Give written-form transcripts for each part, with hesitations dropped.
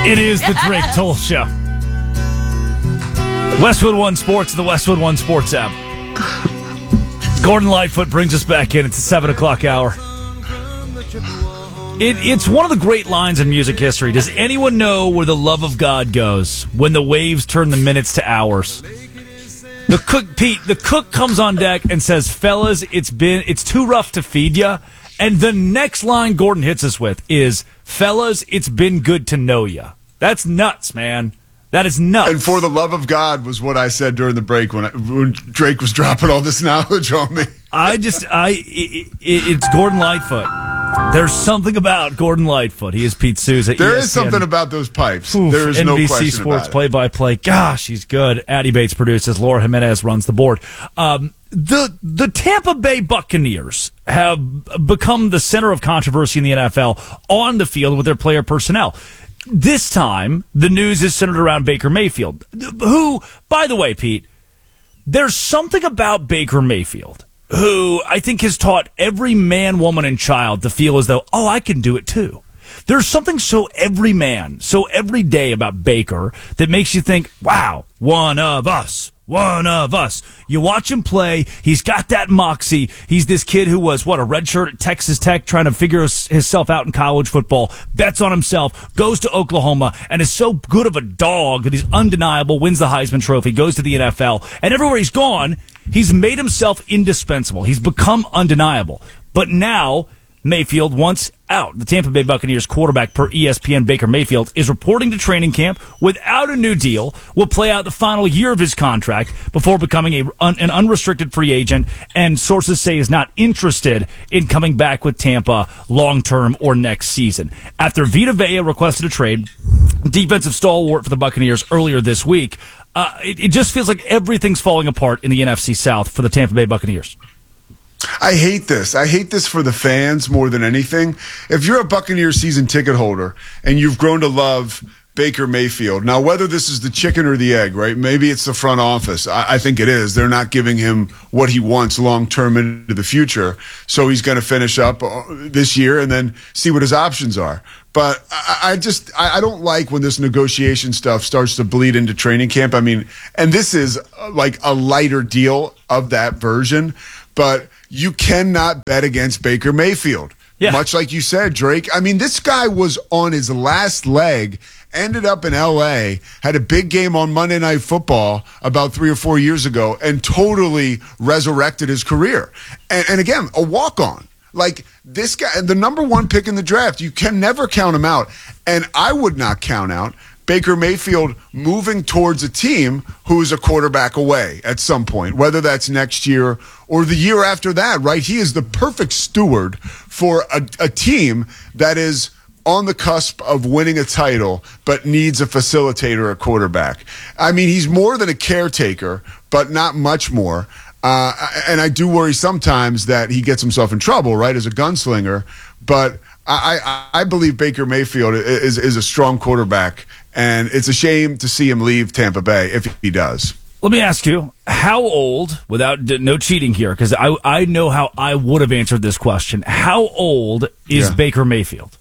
It is the Drake Toll Show. Westwood One Sports, the Westwood One Sports app. Gordon Lightfoot brings us back in. It's the 7 o'clock hour. It's one of the great lines in music history. Does anyone know where the love of God goes when the waves turn the minutes to hours? The cook comes on deck and says, fellas, it's too rough to feed ya. And the next line Gordon hits us with is, fellas, it's been good to know ya. That's nuts, man. That is nuts. And for the love of God was what I said during the break when Drake was dropping all this knowledge on me. It's Gordon Lightfoot. There's something about Gordon Lightfoot. He is Pete Souza. There is something about those pipes. Oof, there is no NBC question Sports about it. play-by-play. Gosh, he's good. Addie Bates produces. Laura Jimenez runs the board. The Tampa Bay Buccaneers have become the center of controversy in the NFL on the field with their player personnel. This time, the news is centered around Baker Mayfield, who, by the way, Pete, there's something about Baker Mayfield who I think has taught every man, woman, and child to feel as though, oh, I can do it too. There's something so everyday about Baker that makes you think, wow, one of us. You watch him play. He's got that moxie. He's this kid who was, a redshirt at Texas Tech trying to figure himself out in college football, bets on himself, goes to Oklahoma, and is so good of a dog that he's undeniable, wins the Heisman Trophy, goes to the NFL, and everywhere he's gone, he's made himself indispensable. He's become undeniable. But now, Mayfield wants out. The Tampa Bay Buccaneers quarterback per ESPN, Baker Mayfield, is reporting to training camp without a new deal, will play out the final year of his contract before becoming an unrestricted free agent, and sources say is not interested in coming back with Tampa long-term or next season. After Vita Vea requested a trade, defensive stalwart for the Buccaneers earlier this week, it just feels like everything's falling apart in the NFC South for the Tampa Bay Buccaneers. I hate this. I hate this for the fans more than anything. If you're a Buccaneers season ticket holder and you've grown to love Baker Mayfield, now whether this is the chicken or the egg, right? Maybe it's the front office. I think it is. They're not giving him what he wants long-term into the future. So he's going to finish up this year and then see what his options are. But I don't like when this negotiation stuff starts to bleed into training camp. I mean, and this is like a lighter deal of that version, but you cannot bet against Baker Mayfield. Yeah. Much like you said, Drake. I mean, this guy was on his last leg, ended up in L.A., had a big game on Monday Night Football about 3 or 4 years ago, and totally resurrected his career. And again, a walk-on. Like, this guy, the number one pick in the draft, you can never count him out. And I would not count out Baker Mayfield moving towards a team who is a quarterback away at some point, whether that's next year or the year after that, right? He is the perfect steward for a team that is on the cusp of winning a title but needs a facilitator, a quarterback. I mean, he's more than a caretaker, but not much more. And I do worry sometimes that he gets himself in trouble, right, as a gunslinger. But I believe Baker Mayfield is a strong quarterback, and it's a shame to see him leave Tampa Bay if he does. Let me ask you, how old, without no cheating here, because I know how I would have answered this question. How old is Baker Mayfield?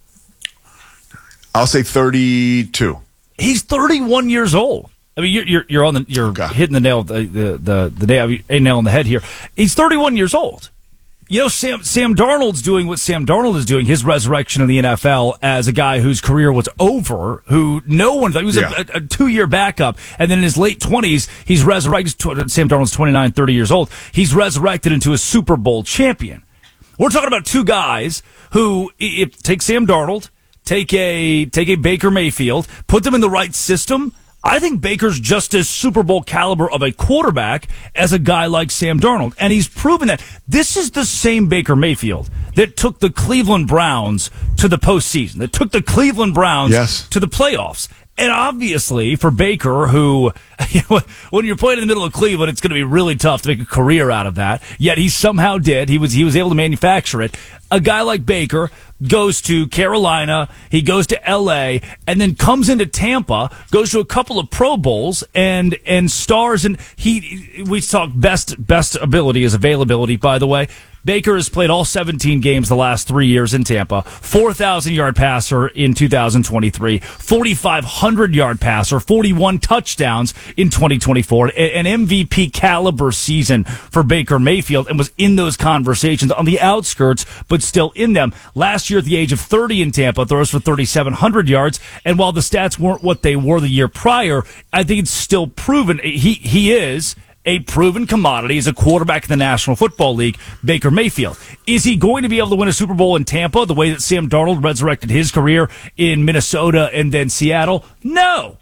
I'll say 32. He's 31 years old. I mean, you're hitting the nail the nail on the head here. He's 31 years old. You know, Sam Darnold's doing what Sam Darnold is doing, his resurrection in the NFL as a guy whose career was over, who no one thought he was a 2-year backup, and then in his late 20s, he's resurrected. Sam Darnold's 29, 30 years old. He's resurrected into a Super Bowl champion. We're talking about two guys who, take Sam Darnold, take a Baker Mayfield, put them in the right system. I think Baker's just as Super Bowl caliber of a quarterback as a guy like Sam Darnold. And he's proven that. This is the same Baker Mayfield that took the Cleveland Browns to the postseason, that took the Cleveland Browns to the playoffs. And obviously, for Baker, who, when you're playing in the middle of Cleveland, it's going to be really tough to make a career out of that. Yet he somehow did. He was able to manufacture it. A guy like Baker goes to Carolina, he goes to L.A., and then comes into Tampa, goes to a couple of Pro Bowls, and stars. And we talk best ability is availability, by the way. Baker has played all 17 games the last 3 years in Tampa, 4,000-yard passer in 2023, 4,500-yard passer, 41 touchdowns in 2024, an MVP caliber season for Baker Mayfield, and was in those conversations on the outskirts, but still in them. Last year at the age of 30 in Tampa, throws for 3,700 yards, and while the stats weren't what they were the year prior, I think it's still proven he is a proven commodity as a quarterback in the National Football League, Baker Mayfield. Is he going to be able to win a Super Bowl in Tampa the way that Sam Darnold resurrected his career in Minnesota and then Seattle? No.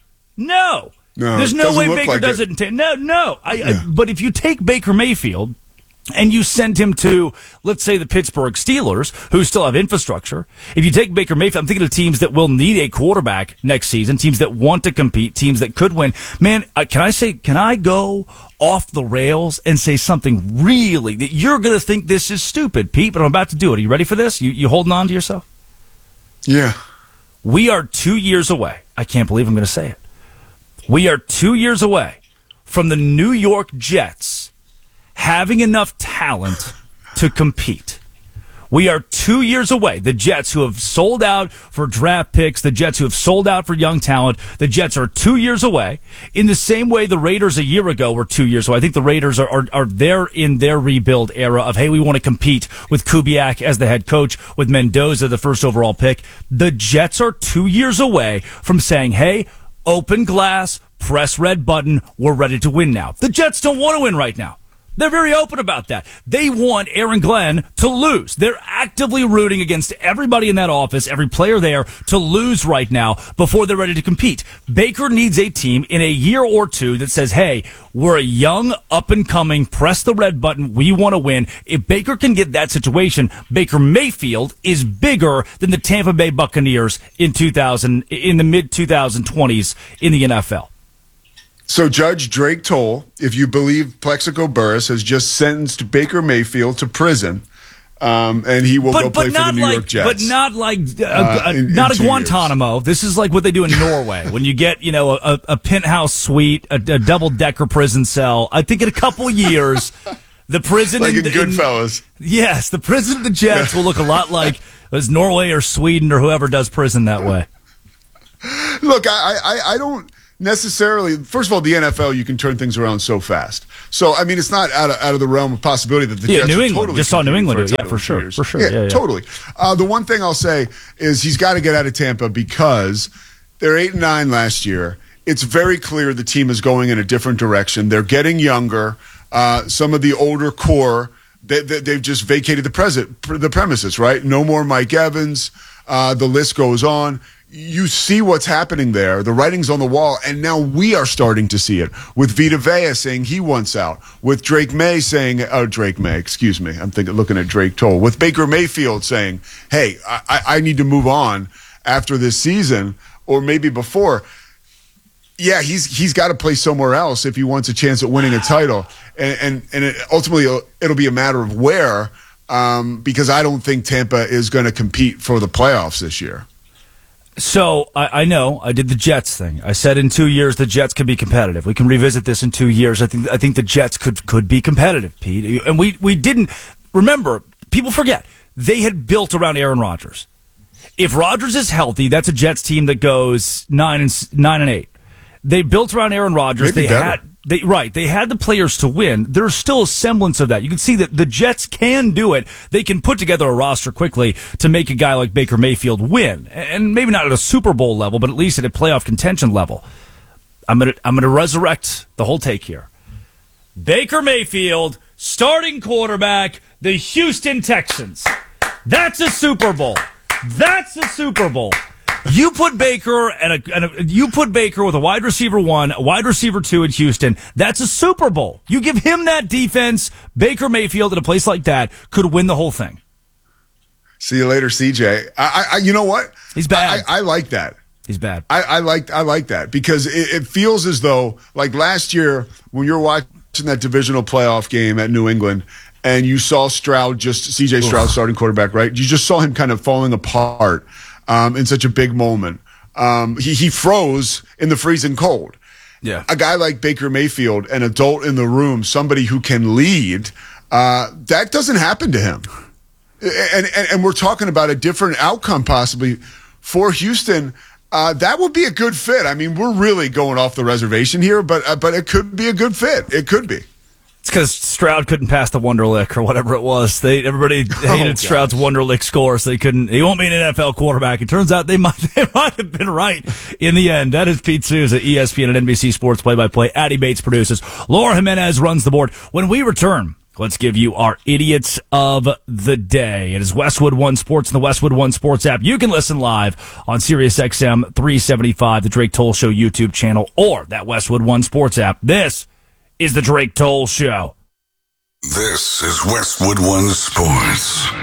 There's no way Baker does it in Tampa. No. But if you take Baker Mayfield and you send him to, let's say, the Pittsburgh Steelers, who still have infrastructure. If you take Baker Mayfield, I'm thinking of teams that will need a quarterback next season, teams that want to compete, teams that could win. Man, can I go off the rails and say something really that you're going to think this is stupid, Pete, but I'm about to do it. Are you ready for this? You holding on to yourself? Yeah. We are 2 years away. I can't believe I'm going to say it. We are 2 years away from the New York Jets having enough talent to compete. We are 2 years away. The Jets, who have sold out for draft picks, the Jets who have sold out for young talent, the Jets are 2 years away. In the same way the Raiders a year ago were 2 years away. I think the Raiders are there in their rebuild era of, hey, we want to compete with Kubiak as the head coach, with Mendoza, the first overall pick. The Jets are 2 years away from saying, hey, open glass, press red button, we're ready to win now. The Jets don't want to win right now. They're very open about that. They want Aaron Glenn to lose. They're actively rooting against everybody in that office, every player there, to lose right now before they're ready to compete. Baker needs a team in a year or two that says, hey, we're a young, up-and-coming, press the red button, we want to win. If Baker can get that situation, Baker Mayfield is bigger than the Tampa Bay Buccaneers in the mid-2020s in the NFL. So Judge Drake Toll, if you believe Plexico Burress, has just sentenced Baker Mayfield to prison, and he will go play for the New York Jets. But not like not a Guantanamo. Years. This is like what they do in Norway when you get a penthouse suite, a double-decker prison cell. I think in a couple years, the prison like in Goodfellas. Yes, the prison of the Jets will look a lot like as Norway or Sweden or whoever does prison that way. Look, I don't necessarily. First of all, the NFL, you can turn things around so fast. So I mean, it's not out of the realm of possibility that the Jets New England totally just saw New England, for sure. Yeah, totally. The one thing I'll say is he's got to get out of Tampa because they're 8-9 last year. It's very clear the team is going in a different direction. They're getting younger. Some of the older core, they've just vacated the premises. Right? No more Mike Evans. The list goes on. You see what's happening there. The writing's on the wall, and now we are starting to see it. With Vita Vea saying he wants out. With Drake May saying, excuse me. I'm looking at Drake Toll. With Baker Mayfield saying, hey, I need to move on after this season, or maybe before. Yeah, he's got to play somewhere else if he wants a chance at winning a title. And ultimately, it'll be a matter of where, because I don't think Tampa is going to compete for the playoffs this year. So I know I did the Jets thing. I said in 2 years the Jets could be competitive. We can revisit this in 2 years. I think the Jets could be competitive, Pete. And we didn't remember. People forget they had built around Aaron Rodgers. If Rodgers is healthy, that's a Jets team that goes 9-8. They built around Aaron Rodgers. Maybe they had the players to win. There's still a semblance of that. You can see that the Jets can do it. They can put together a roster quickly to make a guy like Baker Mayfield win. And maybe not at a Super Bowl level, but at least at a playoff contention level. I'm gonna resurrect the whole take here. Baker Mayfield, starting quarterback, the Houston Texans. That's a Super Bowl. That's a Super Bowl. You put Baker you put Baker with a wide receiver 1, a wide receiver 2 in Houston. That's a Super Bowl. You give him that defense. Baker Mayfield at a place like that could win the whole thing. See you later, CJ. I you know what? He's bad. I like that. He's bad. I like that because it feels as though like last year when you're watching that divisional playoff game at New England. And you saw CJ Stroud starting quarterback, right? You just saw him kind of falling apart in such a big moment. He froze in the freezing cold. Yeah. A guy like Baker Mayfield, an adult in the room, somebody who can lead, That doesn't happen to him. And we're talking about a different outcome possibly for Houston. That would be a good fit. I mean, we're really going off the reservation here, but it could be a good fit. It could be. It's because Stroud couldn't pass the Wonderlic or whatever it was. Everybody hated Stroud's Wonderlic score, so he won't be an NFL quarterback. It turns out they might have been right in the end. That is Pete Souza, ESPN and NBC Sports play-by-play. Addy Bates produces. Laura Jimenez runs the board. When we return, let's give you our Idiots of the Day. It is Westwood One Sports and the Westwood One Sports app. You can listen live on SiriusXM 375, the Drake Toll Show YouTube channel, or that Westwood One Sports app. This is the Drake Toll Show. This is Westwood One Sports.